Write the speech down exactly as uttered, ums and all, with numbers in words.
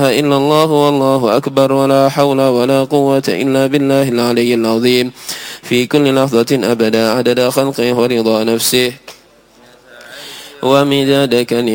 إلا الله والله أكبر ولا حول ولا قوة إلا بالله العلي العظيم في كل لحظة أبدا عدد خلقه ورضا نفسه ومداد كلماته